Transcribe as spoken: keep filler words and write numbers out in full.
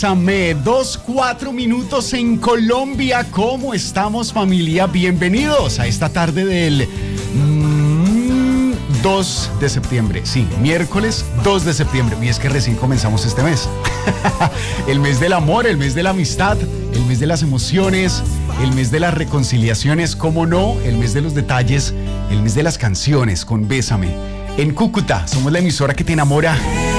Bésame, dos, cuatro minutos en Colombia. ¿Cómo estamos, familia? Bienvenidos a esta tarde del mmm, dos de septiembre. Sí, miércoles dos de septiembre. Y es que recién comenzamos este mes. El mes del amor, el mes de la amistad, el mes de las emociones, el mes de las reconciliaciones, ¿cómo no? El mes de los detalles, el mes de las canciones con Bésame. En Cúcuta, somos la emisora que te enamora